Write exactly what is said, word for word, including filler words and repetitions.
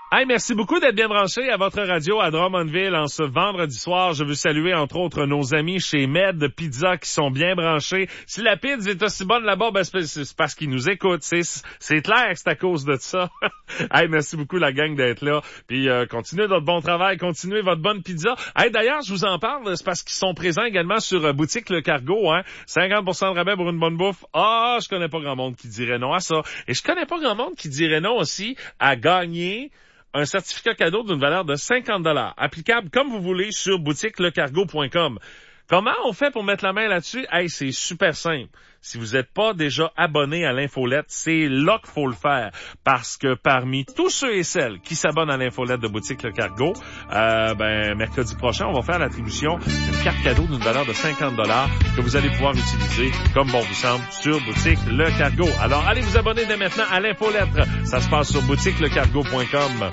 Hey, merci beaucoup d'être bien branché à votre radio à Drummondville en ce vendredi soir. Je veux saluer entre autres nos amis chez Med Pizza qui sont bien branchés. Si la pizza est aussi bonne là-bas, ben c'est parce qu'ils nous écoutent. C'est, c'est clair que c'est à cause de ça. Hey, merci beaucoup la gang d'être là. Puis euh, continuez votre bon travail, continuez votre bonne pizza. Hey, d'ailleurs, je vous en parle, c'est parce qu'ils sont présents également sur euh, Boutique Le Cargo. Hein. cinquante pour cent de rabais pour une bonne bouffe. Ah, je connais pas grand monde qui dirait non à ça. Et je connais pas grand monde qui dirait non aussi à gagner un certificat cadeau d'une valeur de cinquante dollars, applicable comme vous voulez sur boutique le cargo point com. Comment on fait pour mettre la main là-dessus? Hey, c'est super simple. Si vous n'êtes pas déjà abonné à l'infolette, c'est là qu'il faut le faire. Parce que parmi tous ceux et celles qui s'abonnent à l'infolette de Boutique Le Cargo, euh, ben, mercredi prochain, on va faire l'attribution d'une carte cadeau d'une valeur de cinquante dollars que vous allez pouvoir utiliser comme bon vous semble sur Boutique Le Cargo. Alors, allez vous abonner dès maintenant à l'infolettre. Ça se passe sur boutique le cargo point com.